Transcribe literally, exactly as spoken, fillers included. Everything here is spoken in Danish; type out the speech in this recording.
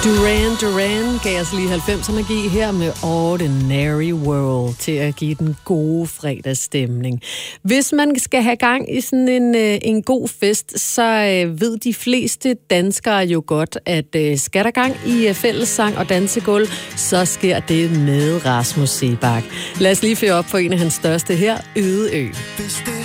Duran Duran gav os lige halvfemserne her med Ordinary World til at give den gode fredagsstemning. Hvis man skal have gang i sådan en, en god fest, så ved de fleste danskere jo godt, at skal der gang i fællessang og dansegulv, så sker det med Rasmus Seebach. Lad os lige føre op for en af hans største her, Øde Ø.